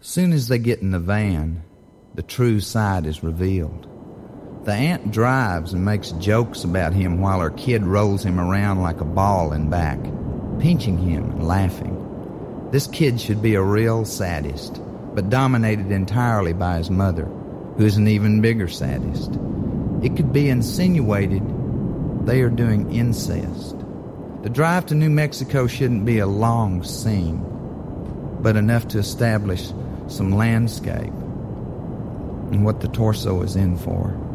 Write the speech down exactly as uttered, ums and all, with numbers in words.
Soon as they get in the van, the true side is revealed. The aunt drives and makes jokes about him while her kid rolls him around like a ball in back, pinching him and laughing. This kid should be a real sadist, but dominated entirely by his mother, who is an even bigger sadist. It could be insinuated they are doing incest. The drive to New Mexico shouldn't be a long scene, but enough to establish some landscape and what the torso is in for.